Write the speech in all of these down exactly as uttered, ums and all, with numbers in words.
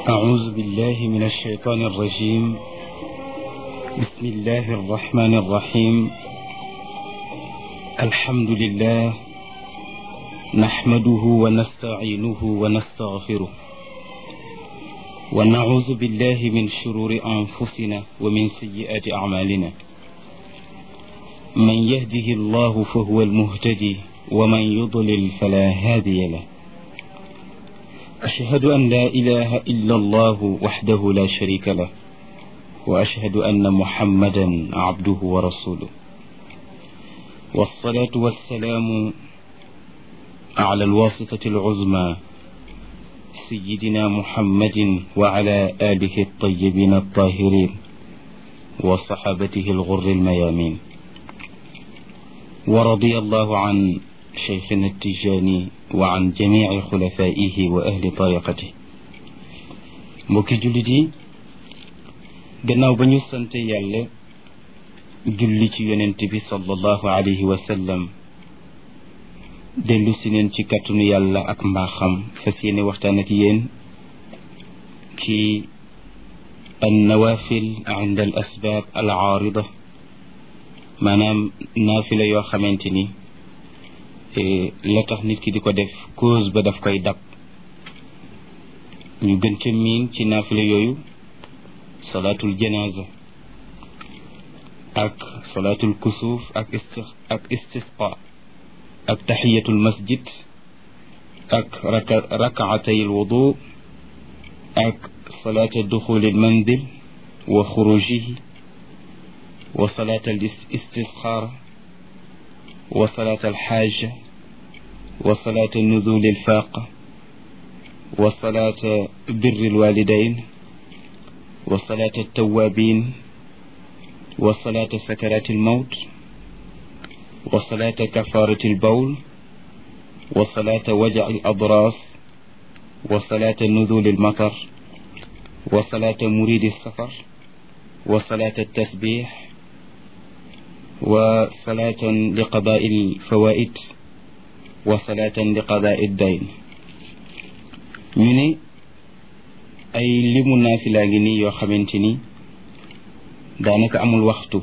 أعوذ بالله من الشيطان الرجيم. بسم الله الرحمن الرحيم. الحمد لله نحمده ونستعينه ونستغفره ونعوذ بالله من شرور أنفسنا ومن سيئات أعمالنا. من يهده الله فهو المهتدي ومن يضلل فلا هادي له. أشهد أن لا إله إلا الله وحده لا شريك له وأشهد أن محمدا عبده ورسوله. والصلاة والسلام على الواسطة العظمى سيدنا محمد وعلى آله الطيبين الطاهرين وصحابته الغر الميامين. ورضي الله عن شيخنا التجاني وعن جميع خلفائه وأهل طريقته. mbokki jullit yi, gannaaw ba ñu sant yàlla julli ci yonent bi sallallahu alayhi wa sallam, dellu si neen ci kàttanu yàlla ak mbaaxam fas yéene waxtaan ak yéen ci an nawafil inda al asbaab al aarida, maanaam naafila yoo xamante ni la tax nit ki di ko def cause ba daf koy dab. ñu gën ca miin ci naafila yooyu salaatul janaza ak salaatul kusuuf ak isti ak istisqa ak taxiyatul masjid ak raka rakaatay al wudu ak salaata duxuli al manzil wa xurujihi wa salaata al istisxaara wa salaata al xaaja wa salaata nuzul al faaqa wa salaata birri al walidayn wa salaata tawabin wa salaata sakarati al mawt wa salaata kafarati al bawl wa salaata waja al adras wa salaata nuzul al matar wa salaata muridi al safar wa salaata tasbix wa salaatan li qadaa il fawaid wa salaatan li qadaa id dayn. ñu ne ay limu naafilaa ngi nii yoo xamante ni daanaka amul waxtu,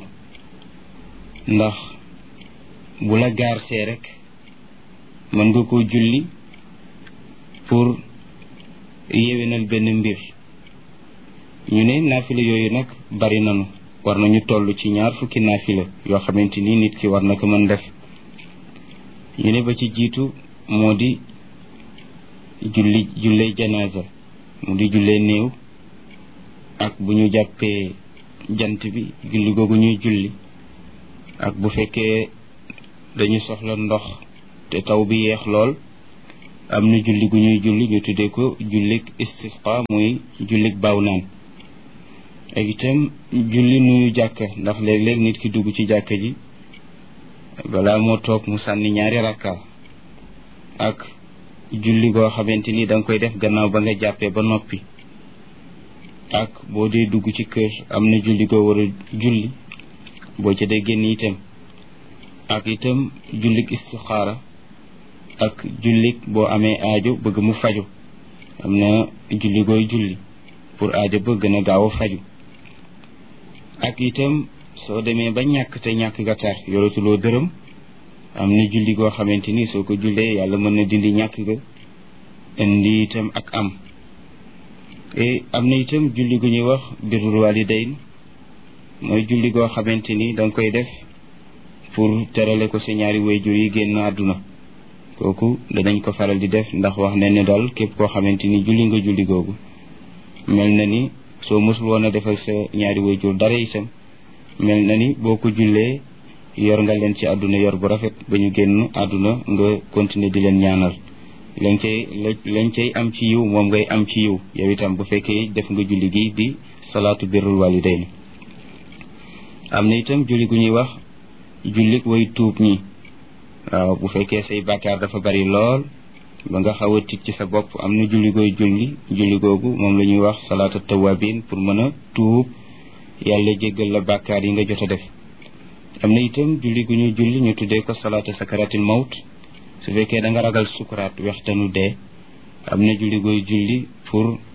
ndax bu la gaar see rek mën nga koo julli pour yéwénal benn mbir. ñu ne naafila yooyu nag bari nanu, war nañu toll ci ñaar fukki naafila yoo xamante ni nit ki war na ko mën def. ñu ne ba ci jiitu moo di julli jullee janaza, mu di jullee néew, ak bu ñu jàppee jant bi julli googu ñuy julli, ak bu fekkee dañu soxla ndox te taw bi yeex lool am na julli gu ñuy julli ñu tuddee ko jullik istisqa, muy jullik baaw naan. ak itam julli nuyu jàkka, ndax léeg-léeg nit ki dugg ci jàkka ji balaa moo toog mu sànni ñaari rakka, ak julli goo xamante ni danga koy def gannaaw ba nga jàppee ba noppi, ak boo dee dugg ci kër am na julli goo war a julli boo ca dee génn itam, ak itam jullik istixaara, ak jullik boo amee aajo bëgg mu faju, am na julli gooy julli pour aajo ba gën a gaaw a faju. ak itam soo demee ba ñàkk te ñàkk ga tar yoratuloo dërëm, am na julli goo xamante ni soo ko jullee yàlla mën na dindi ñàkk ga indi itam ak am. et am na itam julli gu ñuy wax birrul walidayn, mooy julli goo xamante ni danga koy def pour terale ko sa ñaari wayjur yi génn àdduna. kooku danañ ko faral di def, ndax wax nañ ne daal képp koo xamante ni julli nga julli googu mel na ni soo mosul woon a defal sa ñaari wayjur dara itam mel na ni boo ko jullee yor nga leen ci àdduna yor bu rafet ba ñu génn àdduna nga continuer di leen ñaanal. lañ cay lañ cay am ci yiw moom ngay am ci yiw yow itam bu fekkee def nga julli gi di salaatu birrul walidayn. am na itam julli gu ñuy wax jullik way tuub ñi. waaw bu fekkee say bàkkaar dafa bari lool ba nga xaw a tiit ci sa bopp, am na julli gooy julli julli googu moom la ñuy wax salaatu tawabin pour mën a tuub yàlla jéggal la bàkkaar yi nga jot a def. am na itam julli gu ñuy julli ñu tuddee ko salaatu sakaratil mawt, su fekkee da nga ragal sukuraat wextanu dee am na julli gooy julli pour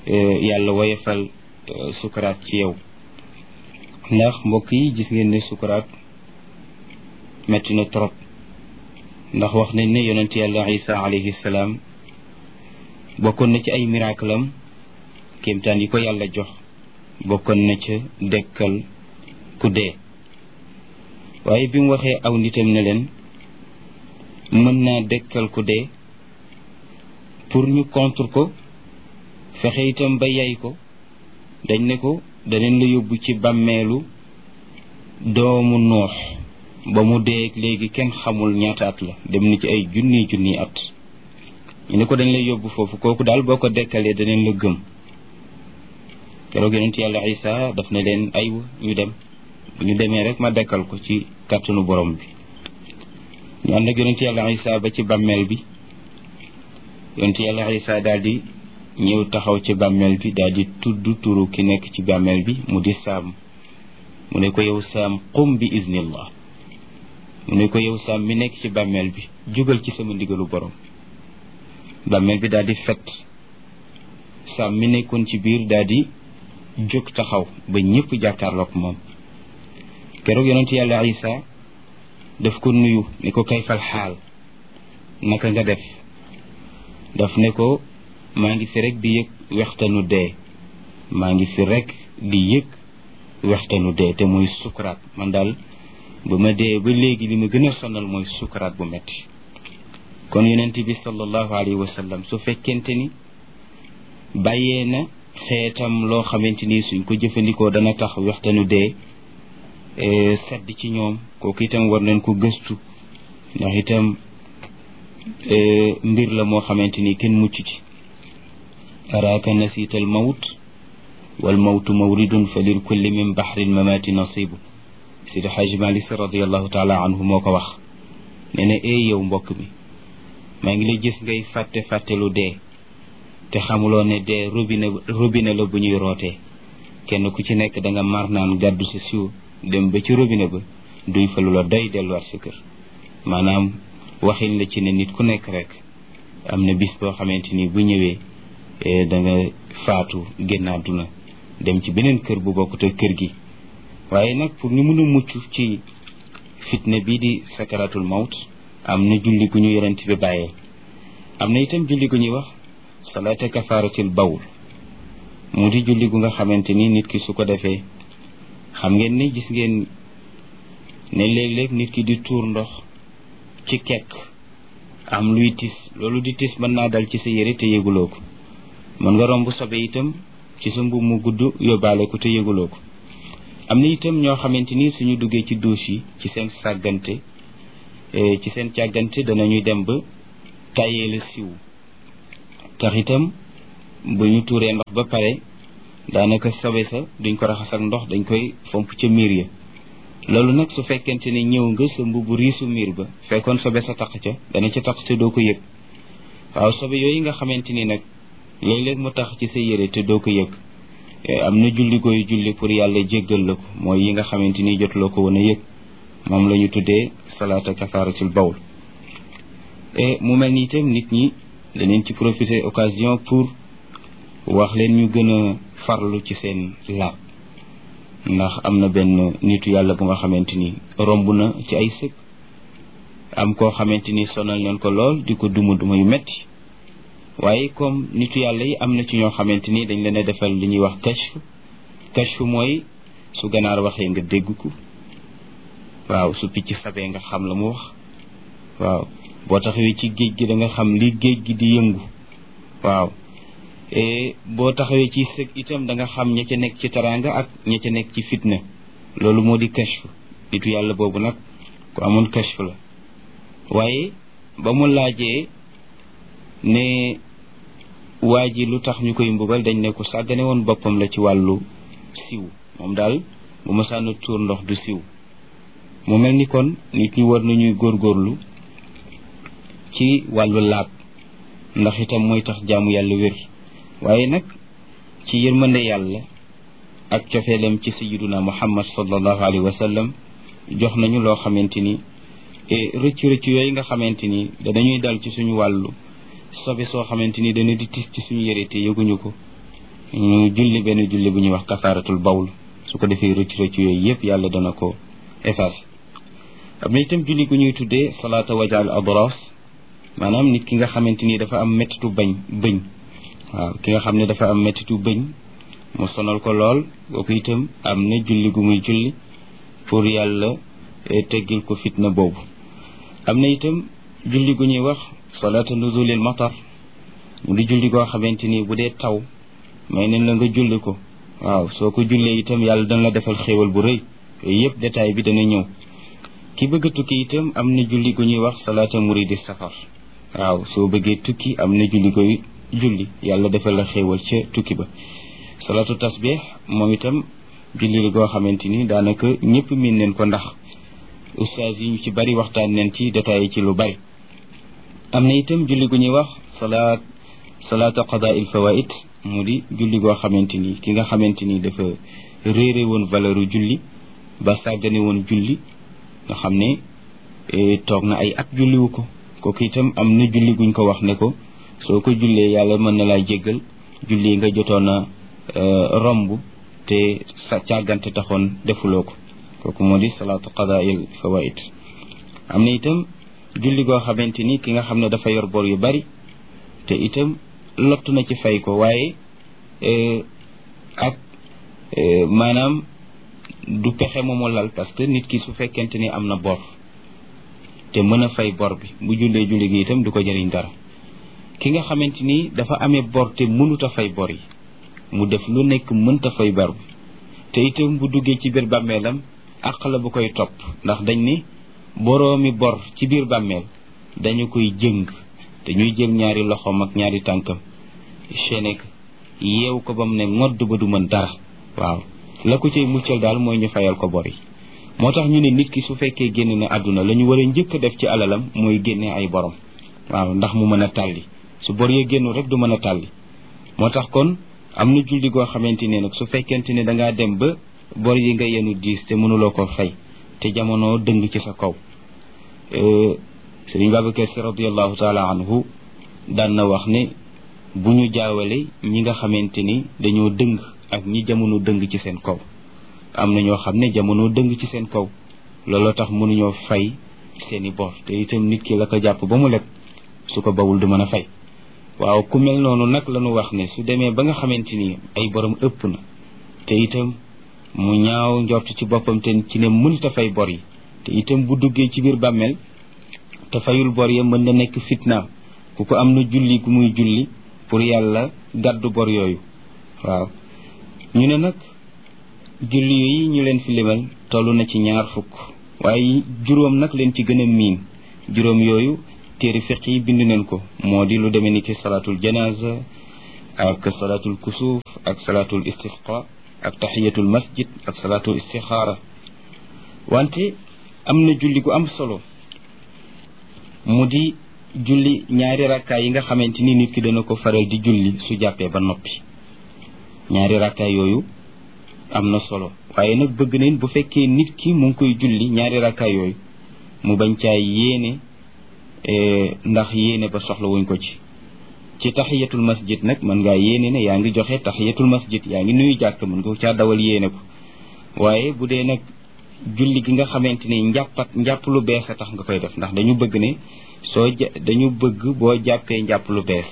yàlla woyefal sukuraat ci yow ndax mbokk yi gis ngeen ne sukuraat metti na trop ndax wax nañ ne yonent yàlla isa alayhi salaam bokkoon na ci ay miracle am kéemtaan yi ko yàlla jox bokkoon na ca dekkal ku dee waaye bi mu waxee aw nitam ne leen mën naa dekkal ku dee pour ñu contre ko fexe itam ba yay ko dañ ne ko daneen la yóbbu ci bàmmeelu doomu noox ba mu dee léegi kenn xamul ñaata at la dem na ci ay junni junni at ñu ne ko dañ lay yóbbu foofu kooku daal boo ko dekkalee daneen la gëm keroog yonent yàlla isa daf ne leen ay ñu dem bu ñu demee rek ma dekkal ko ci kàttanu borom bi ñu ànd ak yonent yàlla isa ba ci bàmmeel bi yonent yàlla isa daal di ñëw taxaw ci bàmmeel bi daal di tudd turu ki nekk ci bàmmeel bi mu di saam mu ne ko yow saam qum bi iznillah mu ne ko yow saam mi nekk ci bàmmeel bi jógal ci sama ndigalu borom bàmmeel bi daal di fet saam mi nekkoon ci biir daal di jóg taxaw ba ñëpp jàkkaarloog moom keroog yonent yàlla isa daf ko nuyu ni ko kayfal xaal naka nga def daf ne ko maa ngi fi rek di yëg wextanu dee maa ngi fi rek di yëg wextanu dee te muy sukuraat man daal ba ma dee ba léegi li ma gën a sonal mooy sukuraat bu metti kon yonent bi sallallahu alayhi wa sallam su fekkente ni bàyyee na xeetam loo xamante ni suñ ko jëfandikoo dana tax wextanu dee sedd ci ñoom kooku itam war nañ ko gëstu ndax itam mbir la moo xamante ni kenn mucc ci araaka nasiita al mawt wal mawtu mawridun fa lil kulli min baxri lmamaati nasibu sidi xaaji malik radiallahu taala anhu moo ko wax nee na ee yow mbokk mi maa ngi lay gis ngay fàtte fàttelu dee te xamuloo ne dee robinet robinet la bu ñuy rootee kenn ku ci nekk da nga mar naan gàddu sa siwo dem ba ci robinet ba duy fa lu la doy delluwaat sa kër maanaam waxin la ci ne nit ku nekk rek am na bis boo xamante ni bu ñëwee da nga faatu génn àdduna dem ci beneen kër bu bokkut ak kër gi waaye nag pour ñu mën a mucc ci fitne bii di sakaratul mawt am na julli gu ñu yonent bi bàyyee am na itam julli gu ñuy wax salaata kafaaratil bawl mu di julli gu nga xamante ni nit ki su ko defee xam ngeen ni gis ngeen ne léeg-léeg nit ki di tuur ndox ci kekk am luy tis loolu di tis mën naa dal ci sa yére te yëguloo ko mën nga romb sobe itam ci sa mbubb mu gudd yóbbaale ko te yëguloo ko am na itam ñoo xamante ni suñu duggee ci douche yi ci seen sàggante ci seen càggante danañuy dem ba tàyyee la siw tax itam bu ñu tuuree ndox ba pare daanaka sobe sa duñ ko raxas ak ndox dañ koy fomp ca miir ya loolu nag su fekkente ne ñëw nga sa mbubu riisu miir ba fekkoon sobe sa taq ca dana ca taq te doo ko yëg waaw sobe yooyu nga xamante ni nag léeg-léeg mu tax ci sa yére te doo ko yëg am na julli gooy julli pour yàlla jéggal la ko mooy yi nga xamante ni jotuloo ko woon a yëg moom la ñu tuddee salaata kafaaratul bawl mu mel ni itam nit ñi danañ ci profiter occasion pour wax leen ñu gën a farlu ci seen laab ndax am na benn nitu yàlla bu nga xamante ni romb na ci ay sëg am koo xamante ni sonal nañ ko lool di ko duma duma yu metti waaye comme nitu yàlla yi am na ci ñoo xamante ni dañ leen a defal li ñuy wax kashf kashf mooy su ganaar waxee nga dégg ko waaw su picc sabee nga xam la mu wax waaw boo taxawee ci géej gi da nga xam li géej gi di yëngu waaw boo taxawee ci sëg itam da nga xam ña ca nekk ci teraanga ak ña ca nekk ci fitna loolu moo di kashf nitu yàlla boobu nag ku amoon kashf la waaye ba mu laajee ne waa ji lu tax ñu koy mbugal dañ ne ko sàggane woon boppam la ci wàllu siw moom daal bu ma sànn tuur ndox du siw mu mel ni kon nit ñi war nañuy góorgóorlu ci wàllu laab ndax itam mooy tax jaamu yàlla wér waaye nag ci yërmande yàlla ak cofeelam ci sayyiduna muhammad sallallahu alayhi wa sallam jox nañu loo xamante ni rëccu rëccu yooyu nga xamante ni danañuy dal ci suñu wàllu sobe soo xamante ni dana di tis ci suñu yére te yëguñu ko ñu julli benn julli bu ñuy wax kafaaratul bawl su ko defee rëcc rëcc yooyu yëpp yàlla dana ko effacer. am na itam julli gu ñuy tuddee salaata wajaal adras maanaam nit ki nga xamante ni dafa am mettitu bañ bëñ waaw ki nga xam ne dafa am mettitu bëñ mu sonal ko lool kooku itam am na julli gu muy julli pour yàlla teggil ko fitna boobu. am na itam julli gu ñuy wax salaata nuzulil matar mu di julli goo xamante ni bu dee taw may nañ la nga julli ko waaw soo ko jullee itam yàlla dana la defal xéewal bu rëy yooyu yëpp détail bi dana ñëw. ki bëgg a tukki itam am na julli gu ñuy wax salaata muridi safar waaw soo bëggee tukki am na julli koy julli yàlla defal la xéewal ca tukki ba. salaatu tasbih moom itam julli la goo xamante ni daanaka ñëpp miin neen ko ndax ustaas yi ñu ci bari waxtaan neen ci détails yi ci lu bari. am na itam julli gu ñuy wax salaat salaata qadaa il fawaid mu di julli goo xamante ni ki nga xamante ni dafa réere woon valeur u julli ba sàggane woon julli nga xam ne toog na ay at julliwu ko kooku itam am na julli guñ ko wax ne ko soo ko jullee yàlla mën na laa jéggal julli nga jotoon a romb te sa càggante taxoon defuloo ko kooku moo di salaatu qadaa'il fawaid. am na itam julli goo xamante ni ki nga xam ne dafa yor bor yu bari te itam lottu na ci fay ko waaye ak maanaam du pexe moomu lal parce que nit ki su fekkente ni am na bor te mën a fay bor bi bu jullee julli gi itam du ko jëriñ dara. ki nga xamante ni dafa amee bor te mënut a fay bor yi mu def lu nekk mënta fay bor bi te itam bu duggee ci biir bàmmeelam àq la bu koy topp ndax dañ ni boroomi bor ci biir bàmmeel dañu koy jëng te ñuy jël ñaari loxoom ak ñaari tànkam chenek yeew ko ba mu ne ngodd ba du mën dara waaw la ko cay muccal daal mooy ñu fayal ko bor yi. moo tax ñu ne nit ki su fekkee génn na àdduna la ñu war a njëkk a def ci alalam mooy génne ay borom waaw ndax mu mën a tàlli su bor yee génnu rek du mën a tàlli. moo tax kon am na julli goo xamante ne nag su fekkente ne dangaa dem ba bor yi nga yenu diis te mënuloo ko fay te jamono dëng ci sa kaw. Sëriñ Babacar Si radiallahu taala anhu daan na wax ne bu ñu jaawale ñi nga xamante ni dañoo dëng ak ñi jamono dëng ci seen kaw. am na ñoo xam ne jamono dëng ci seen kaw looloo tax mënuñoo fay seeni bor te itam nit ki la ko jàpp ba mu leb su ko bawul du mën a fay. waaw ku mel noonu nag la ñu wax ne su demee ba nga xamante ni ay borom ëpp na te itam mu ñaaw njort ci boppam te ci ne mënta fay bor yi te itam bu duggee ci biir bàmmeel te fayul bor ya mën na nekk fitnaam ku ko am na julli gu muy julli pour yàlla gàddu bor yooyu. waaw ñu ne nag julli yooyu ñu leen fi limal toll na ci ñaar fukk waaye juróom nag leen ci gën a miin juróom yooyu téere fiq yi bind neen ko moo di lu demee ni ki salaatul janaza ak salaatul kusuuf ak salaatul istisqa ak tahiyatul masjid ak salaatul istixaara. wante am na julli gu am solo mu di julli ñaari rakkaay yi nga xamante ni nit ki dana ko faral di julli su jàppee ba noppi. ñaari rakkaay yooyu am na solo waaye nag bëgg nañ bu fekkee nit ki mu ngi koy julli ñaari rakkaay yooyu mu bañ caa yéene ndax yéene ba soxla wuñ ko ci. ci tahiyatul masjid nag mën ngaa yéene ne yaa ngi joxe tahiyatul masjid yaa ngi nuyu jàkk mën nga caa dawal yéene ko waaye bu dee nag julli gi nga xamante ni njàppat njàpp lu bees a tax nga koy def ndax dañu bëgg ne soo dañu bëgg boo jàppee njàpp lu bees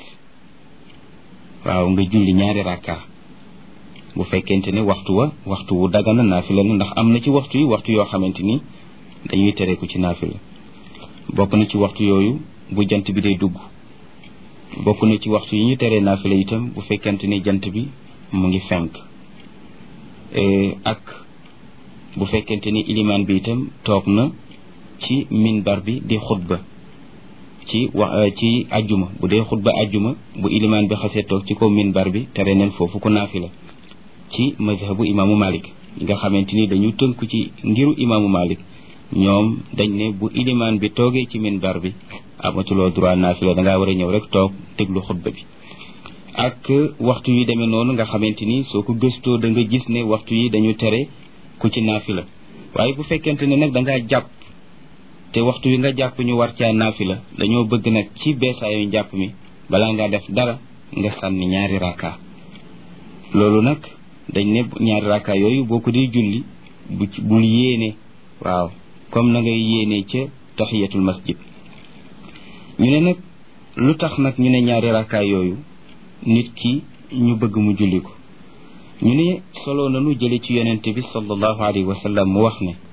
waaw nga julli ñaari rakka bu fekkente ne waxtu wa waxtu wu dagana naafila na ndax am na ci waxtu yi waxtu yoo xamante ni dañuy tere ko ci naafila. bokk na ci waxtu yooyu bu jant bi day dugg bokk na ci waxtu yi ñu teree naafila itam bu fekkente ni jant bi mu ngi fenk ak bu fekkente ni ilimaan bi itam toog na ci minbar bi di xutba ci wax ci ajjuma bu dee xutba ajjuma bu ilimaan bi xasee toog ci kaw minbar bi tere neen foofu ko naafila ci mazhabu imaamu Malik nga xamante ni dañu tënku ci ngiru imaamu Malik ñoom dañ ne bu ilimaan bi toogee ci minbar bi amatuloo droit naafila dangaa war a ñëw rek toog déglu xutba bi. ak waxtu yi demee noonu nga xamante ni soo ko gëstoo da nga gis ne waxtu yi dañu tere ku ci naafila waaye bu fekkente ne nag dangaa jàpp te waxtu wi nga jàpp ñu war caa naafila dañoo bëgg nag ci beesaayu njàpp mi balaa ngaa def dara nga sànni ñaari rakka loolu nag dañ ne ñaari rakka yooyu boo ko di julli bu bul yéene waaw comme na ngay yéene ca tahiyatul masjid ñu ne nag lu tax nag ñu ne ñaari rakka yooyu nit ki ñu bëgg mu julli ko ñu ne solo nañu jële ci yonente bi sallallahu alayhi wa sallam mu wax ne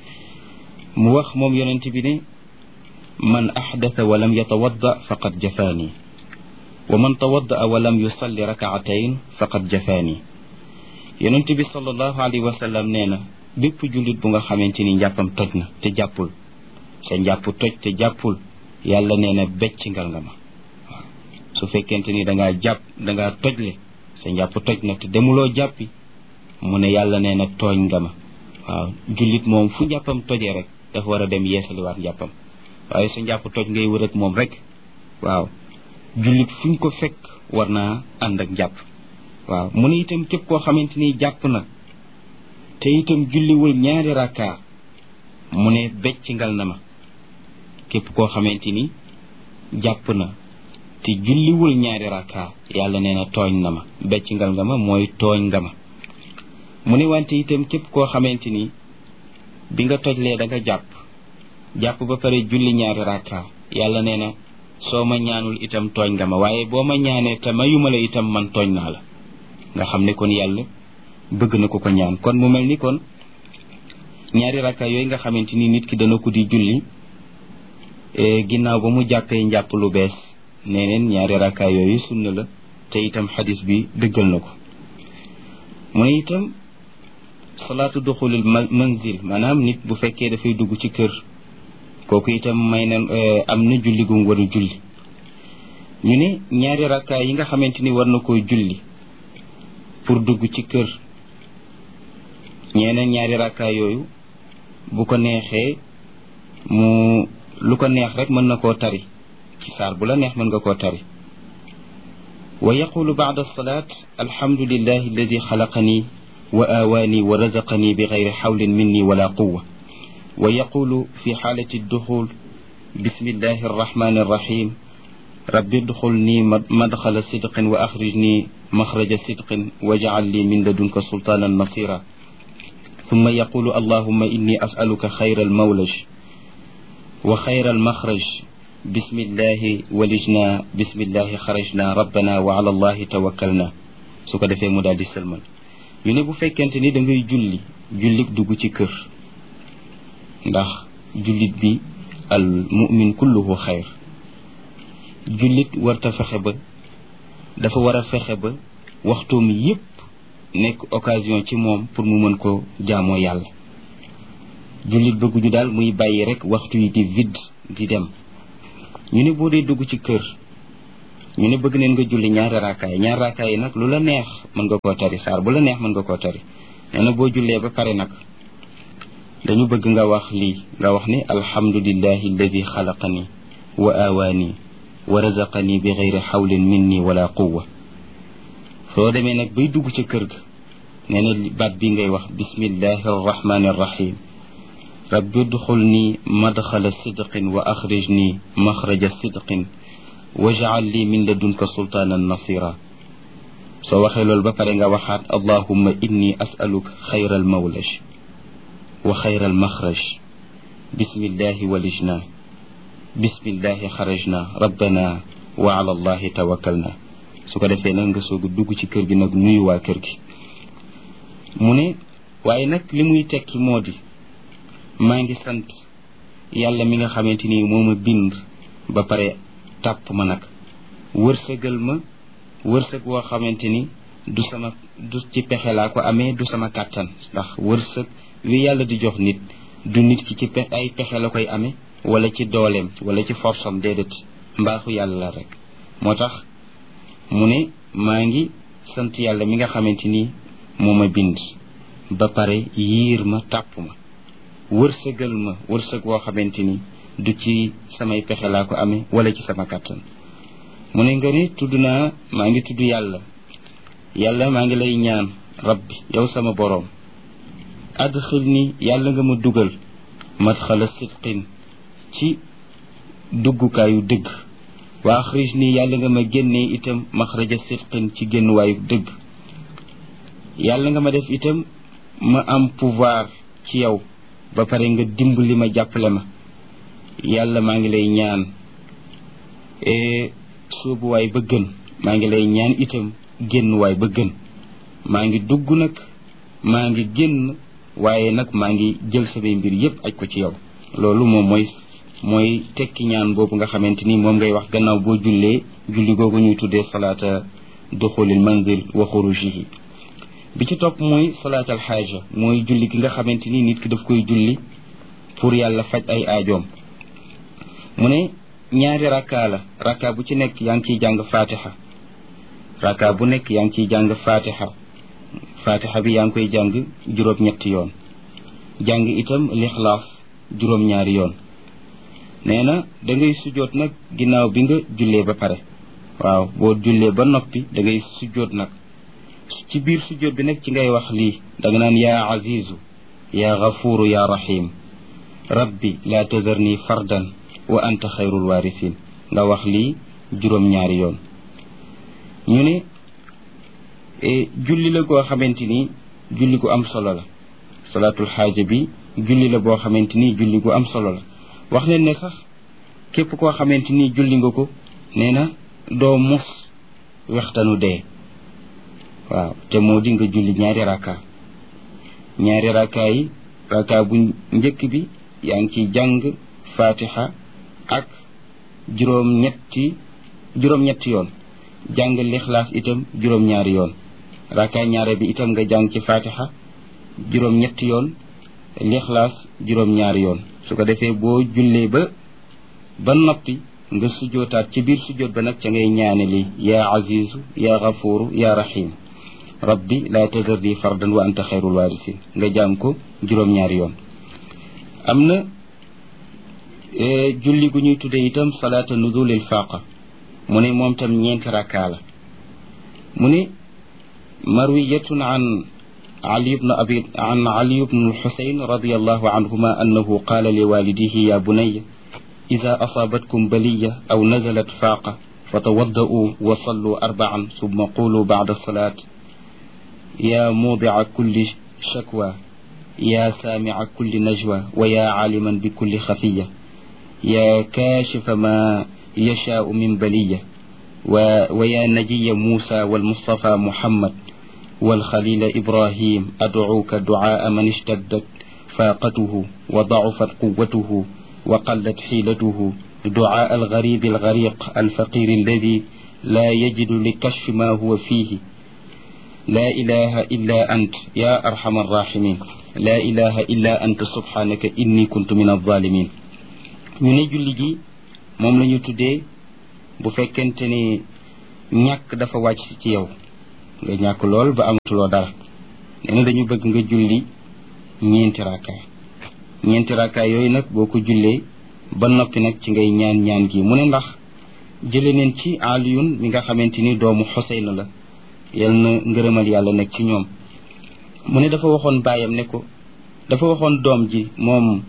mu wax moom yonente bi ne man ahdatha wa lam yatawadda faqad jafaani wa man tawadda wa lam yusalli rakaatayn faqad jafaani yonente bi sallallahu alayhi wa sallam nee na bépp jullit bu nga xamante ni njàppam toj na te jàppul sa njàpp toj te jàppul yàlla nee na becc ngal nga ma waaw su fekkente ni dangaa jàpp dangaa tojle sa njàpp toj na te demuloo jàppi mu ne yàlla nee na tooñ nga ma waaw jullit moom fu njàppam tojee rek dafa war a dem yeesaliwaat njàppam waaye sa njàpp toj ngay wër ak moom rek waaw jullit fuñ ko fekk war naa ànd ak njàpp waaw mu ne itam képp koo xamante ni jàpp na te itam julliwul ñaari rakka mu ne becc ngal na ma képp koo xamante ni jàpp na te julliwul ñaari rakka yàlla nee na tooñ na ma becc ngal nga ma mooy tooñ nga ma mu ne wante itam képp koo xamante ni bi nga tojlee da nga jàpp jàpp ba pare julli ñaari rakka yàlla nee na soo ma ñaanul itam tooñ nga ma waaye boo ma ñaanee te mayuma la itam man tooñ naa la nga xam ne kon yàlla bëgg na ko ko ñaan kon mu mel ni kon ñaari rakka yooyu nga xamante ni nit ki dana ko di julli ginnaaw ba mu jàppee njàpp lu bees nee neen ñaari rakka yooyu sunna la te itam xadis bi dëggal na ko mu ne itam salaatu duxulil manzil maanaam nit bu fekkee dafay dugg ci kër kooku itam may na am na julli gum war a julli ñu ne ñaari rakka yi nga xamante ni war na koy julli pour dugg ci kër ñeneen ñaari rakka yooyu bu ko neexee mu lu ko neex rek mën na koo tari ci saar bu la neex mën nga koo tari wa yaqulu ba'da as-salaat alhamdulillahi alladi xalaqani wa aawaani wa razaqani bi gayri xawlin minni wala quwa wa yaqulu fi xaalati adduxul bismillahi arrahmani arrahim rabbi udxulni madxala sidqin wa axrijni maxraja sidqin wajcal li min ladunka sultaanan nasira ثم يقول اللهم إني أسألك خير المولج وخير المخرج بسم الله ولجنا بسم الله خرجنا ربنا وعلى الله توكلنا su ko defee mu daal di sëlmal ñu ne bu fekkente ni da ngay julli jullit dugg ci kër ndax jullit bi al mu'min kulluhu xayr jullit warta fexe ba dafa war a fexe ba waxtoom yépp nekk occasion ci moom pour mu mën ko jaamoo yàlla jullit bëgguñu daal muy bàyyi rek waxtu yi di vide di dem ñu ne boo dee dugg ci kër ñu ne bëgg neen nga julli ñaari raakaay ñaari raakaay yi nag lu la neex mën nga koo tari saar bu la neex mën nga koo tari nee na boo jullee ba pare nag dañu bëgg nga wax lii nga wax ne alhamdulillahi alladi xalaqani wa aawaani wa razaqani bi gayri xawlin minni wala quwa soo demee nag bay dugg ca kër ga nee na baat bi ngay wax bismillahi arrahmani arrahim rabbi udxulni madxala sidqin wa axrijni maxraja sidqin wajcal li min ladunka sultaanan nasira soo waxee loolu ba pare nga waxaat allahumma inni asaluka xayra almawlaj wa xayra almaxraj bismillahi walijna bismillahi xarajna rabbana wa ala allahi tawakkalna su ko defee nag nga soog a dugg ci kër gi nag nuyu waa kër gi mu ne waaye nag li muy tekki moo di maa ngi sant yàlla mi nga xamante ni moo ma bind ba pare tàpp ma nag wërsëgal ma wërsëg woo xamante ni du sama du ci pexe laa ko amee du sama kàttan ndax wërsëg wi yàlla di jox nit du nit ki ci pe ay pexe la koy amee wala ci dooleem wala ci force am déedéet mbaaxu yàlla la rek moo tax mu ne maa ngi sant yàlla mi nga xamante ni moo ma bind ba pare yiir ma tàpp ma wërsëgal ma wërsëg woo xamante ni du ci samay pexe laa ko amee wala ci sama kàttan mu ne nga ni tudd naa maa ngi tudd yàlla yàlla maa ngi lay ñaan rabbi yow sama boroom adxil ni yàlla nga ma dugal madxala sidqin ci duggukaayu dëgg wa axrij ni yàlla nga ma génnee itam maxraja sidqin ci génnuwaayu dëgg yàlla nga ma def itam ma am pouvoir ci yow ba pare nga dimbali ma jàppale ma yàlla maa ngi lay ñaan sóobuwaay ba gën maa ngi lay ñaan itam génnuwaay ba gën maa ngi dugg nag maa ngi génn waaye nag maa ngi jël samay mbir yépp aj ko ci yow loolu moom mooy mooy tekki ñaan boobu nga xamante ni moom ngay wax gannaaw boo jullee julli googu ñuy tuddee salaata duxulil manzil wa xurujihi bi ci topp mooy salaatal xaaja mooy julli gi nga xamante ni nit ki daf koy julli pour yàlla faj ay aajoom mu ne ñaari rakka la rakka bu ci nekk yaa ngi ciy jàng fatiha rakka bu nekk yaa ngi ciy jàng fatiha fatiha bi yaa ngi koy jàng juróom-ñetti yoon jàng itam lixlaas juróom-ñaari yoon nee na da ngay sujjoot nag ginnaaw bi nga jullee ba pare waaw boo jullee ba noppi da ngay sujjoot nag ci biir sujjoot bi nag ci ngay wax lii da nga naan yaa azizu yaa gafuuru yaa rahim rabbi laa tazarni fardan wa anta xayrul waarisin nga wax lii juróom-ñaari yoon ñu ne julli la goo xamante ni julli gu am solo la salaatul xaaja bi julli la boo xamante ni julli gu am solo la wax nañ ne sax képp koo xamante ni julli nga ko nee na doo mus wextanu dee waaw te moo di nga julli ñaari rakka ñaari rakka yi rakka bu njëkk bi yaa ngi ciy jàng fatiha ak juróom-ñetti juróom-ñetti yoon jàng lixlaas itam juróom-ñaari yoon rakka ñaare bi itam nga jàng ci fatiha juróom-ñetti yoon lixlaas juróom-ñaari yoon su ko defee boo jullee ba ba noppi nga sujjootaat ci biir sujjoot ba nag ca ngay ñaane li yaa azizu yaa gafuuru yaa rahim rabbi laa tazarni fardan wa anta xayrul waarisin nga jàng ko juróom-ñaari yoon am na julli gu ñuy tuddee itam salaata nuzulil faaqa mu ne moom tam ñeenti rakkaa la mu ne marwiyatun an ali ibn abi an ali ibn al-husayn radiyallahu anhuma annahu qaala li walidihi ya bunayya ida asaabatkum baliya aw nazalat faaqa fatawadda'u wa sallu arba'an summa qulu ba'da as-salaat ya muudi'a kulli shakwa ya saami'a kulli najwa wa ya aaliman bi kulli xafiya ya kaashifa ma yashaa'u min baliya wa ya najiya muusa walmustafa muhammad والخليل إبراهيم أدعوك دعاء من اشتدت فاقته وضعفت قوته وقلت حيلته دعاء الغريب الغريق الفقير الذي لا يجد لكشف ما هو فيه لا إله إلا أنت يا أرحم الراحمين لا إله إلا أنت سبحانك إني كنت من الظالمين ñu ne julli gi moom la ñu tuddee bu fekkente ni ñàkk dafa wàcc ci yow nga ñàkk lool ba amatuloo dara nee na dañu bëgg nga julli ñeenti rakka ñeenti rakka yooyu nag boo ko jullee ba noppi nag ci ngay ñaan ñaan gi mu ne ndax jële neen ci aliyun mi nga xamante ni doomu Xuseyn la yal na ngërëmal yàlla nekk ci ñoom mu ne dafa waxoon baayam ne ko dafa waxoon doom ji moom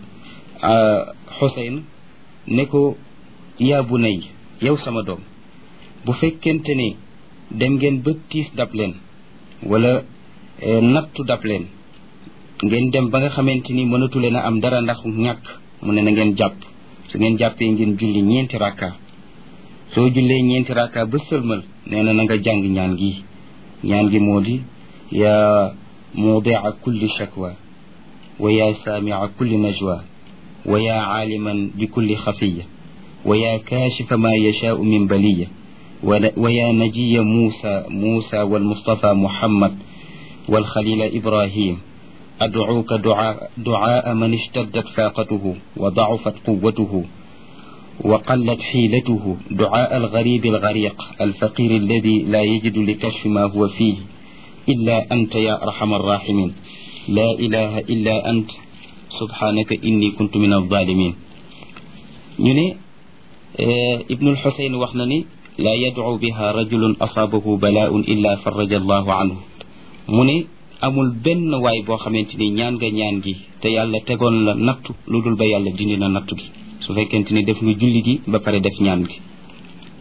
Xuseyn ne ko yaa bunay yow sama doom bu fekkente ne dem ngeen ba tiis dab leen wala nattu dab leen ngeen dem ba nga xamante ni mënatu leen a am dara ndax ñàkk mu ne na ngeen jàpp su ngeen jàppee ngeen julli ñeenti rakka soo jullee ñeenti rakka ba sëlmal nee na na nga jàng ñaan gi ñaan gi moo di yaa muudia kulli shakwa wa yaa saamia kulli najwa wa yaa aaliman bi kulli xafiya wa yaa kaashifa ma yashaau min baliya ويا نجي موسى موسى والمصطفى محمد والخليل إبراهيم أدعوك دعاء, دعاء من اشتدت فاقته وضعفت قوته وقلت حيلته دعاء الغريب الغريق الفقير الذي لا يجد لكشف ما هو فيه إلا أنت يا أرحم الراحمين لا إله إلا أنت سبحانك إني كنت من الظالمين ñu ابن الحسين وخنني لا يدعو بها رجل أصابه بلاء إلا فرج الله عنه mu ne amul benn waay boo xamante ni ñaan nga ñaan gi te yàlla tegoon la nattu lu dul ba yàlla dindi na nattu gi su fekkente ni def nga julli gi ba pare def ñaan gi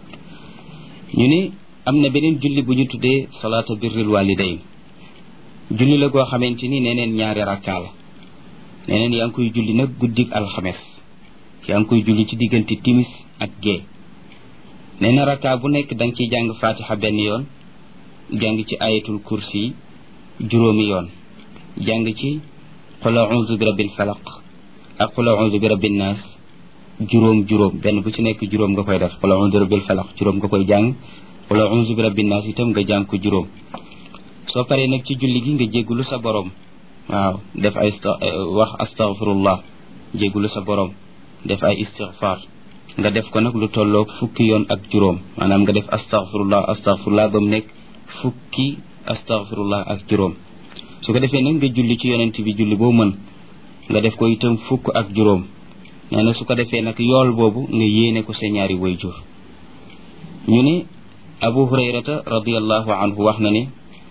ñu ne am na beneen julli bu ñu tuddee salaata birril walidayn julli la goo xamante ni neneen ñaari rakkaa la neneen yaa ngi koy julli nag guddik alxames yaa ngi koy julli ci diggante timis ak gee nee na rakkaa bu nekk da nga ciy jàng fatiha benn yoon jàng ci ayatul kursi juróomi yoon jàng ci qul a'udhu bi rabbil falaq ak qul a'udhu bi rabbin nas juróom juróom benn bu ci nekk juróom nga koy def qul a'udhu bi rabbil falaq juróom nga koy jàng qul a'udhu bi rabbin nas itam nga jàng ko juróom soo paree nag ci julli gi nga jéggulu sa borom waaw def ay wax astaghfirullah jéggulu sa borom def ay istighfar nga def ko nag lu tolloog fukki yoon ak juróom maanaam nga def astaghfirullah astaghfirullah ba mu nekk fukki astaghfirullah ak juróom su ko defee nag nga julli ci yonent bi julli boo mën nga def ko itam fukk ak juróom nee na su ko defee nag yool boobu nga yéene ko sa ñaari wayjur ñu ne abu hurayrata radiyallahu anhu wax na ne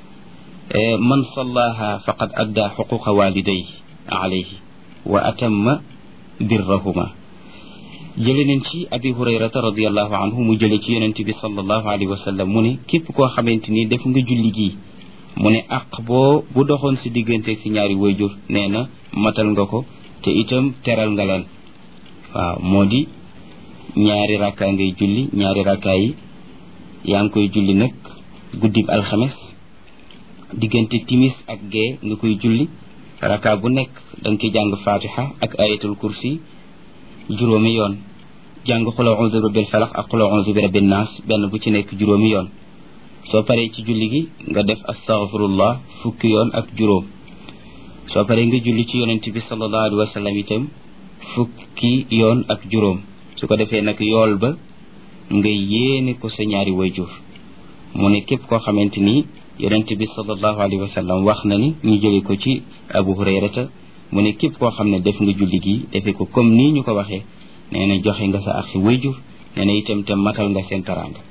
man sallaha faqad adda xuquqa walidayhi alayhi wa atamma birrahuma jële nañ ci abi hurayrata radiyallahu anhu mu jële ci yonent bi sallallahu alayhi wa sallam mu ne képp koo xamante ni def nga julli gii mu ne aq boo bu doxoon si digganteeg si ñaari wayjur nee na matal nga ko te itam teral nga leen waaw moo di ñaari rakkaa ngay julli ñaari rakkaa yi yaa ngi koy julli nag guddig alxames diggante timis ak gee nga koy julli rakkaa bu nekk da nga koy jàng fatiha ak ayatul kursi juróomi yoon jàng qul a'udhu bi rabbil falaq ak qul a'udhu bi rabbin nas benn bu ci nekk juróomi yoon soo paree ci julli gi nga def astaghfirullah fukki yoon ak juróom soo paree nga julli ci yonent bi sallallahu alayhi wa sallam itam fukki yoon ak juróom su ko defee nag yool ba nga yéene ko sa ñaari wayjur mu ne képp koo xamante ni yonent bi sallallahu alayhi wa sallam wax na ni ñu jële ko ci abu hurayrata mu ne képp koo xam ne def nga julli gi defee ko comme nii ñu ko waxee nee na joxe nga sa axi wayjur nee na itam te matal nga seen teraanga